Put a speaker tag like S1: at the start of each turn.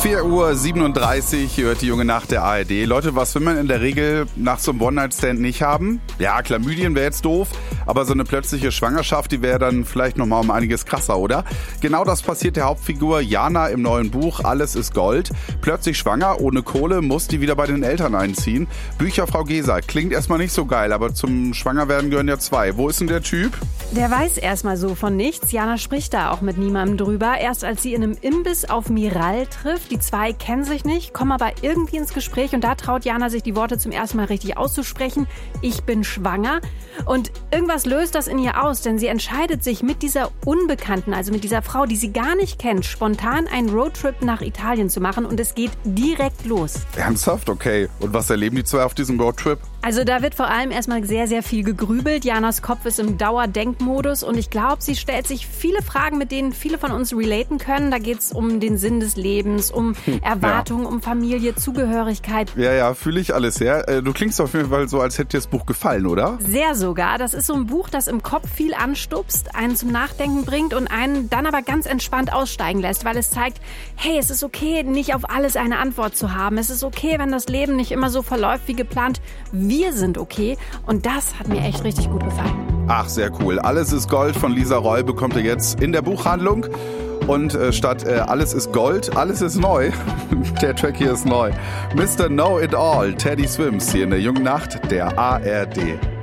S1: 4:37 Uhr hört die junge Nacht der ARD. Leute, was will man in der Regel nach so einem One-Night-Stand nicht haben? Ja, Chlamydien wäre jetzt doof, aber so eine plötzliche Schwangerschaft, die wäre dann vielleicht nochmal um einiges krasser, oder? Genau das passiert der Hauptfigur Jana im neuen Buch Alles ist Gold. Plötzlich schwanger, ohne Kohle, muss die wieder bei den Eltern einziehen. Bücherfrau Gesa, klingt erstmal nicht so geil, aber zum Schwangerwerden gehören ja zwei. Wo ist denn der Typ?
S2: Der weiß erstmal so von nichts. Jana spricht da auch mit niemandem drüber. Erst als sie in einem Imbiss auf Miral trifft. Die zwei kennen sich nicht, kommen aber irgendwie ins Gespräch und da traut Jana sich die Worte zum ersten Mal richtig auszusprechen. Ich bin schwanger. Und irgendwas löst das in ihr aus, denn sie entscheidet sich mit dieser Unbekannten, also mit dieser Frau, die sie gar nicht kennt, spontan einen Roadtrip nach Italien zu machen und es geht direkt los.
S1: Ernsthaft? Okay. Und was erleben die zwei auf diesem Roadtrip?
S2: Also da wird vor allem erstmal sehr, sehr viel gegrübelt. Janas Kopf ist im Dauerdenkmodus und ich glaube, sie stellt sich viele Fragen, mit denen viele von uns relaten können. Da geht es um den Sinn des Lebens, um Erwartungen, um Familie, Zugehörigkeit.
S1: Ja, fühle ich alles, ja. Du klingst auf jeden Fall so, als hätte dir das Buch gefallen, oder?
S2: Sehr sogar. Das ist so ein Buch, das im Kopf viel anstupst, einen zum Nachdenken bringt und einen dann aber ganz entspannt aussteigen lässt, weil es zeigt, hey, es ist okay, nicht auf alles eine Antwort zu haben. Es ist okay, wenn das Leben nicht immer so verläuft wie geplant. Wir sind okay und das hat mir echt richtig gut gefallen.
S1: Ach, sehr cool. Alles ist Gold von Lisa Roy bekommt ihr jetzt in der Buchhandlung. Und statt Alles ist Gold, alles ist neu. Der Track hier ist neu. Mr. Know It All, Teddy Swims hier in der jungen Nacht der ARD.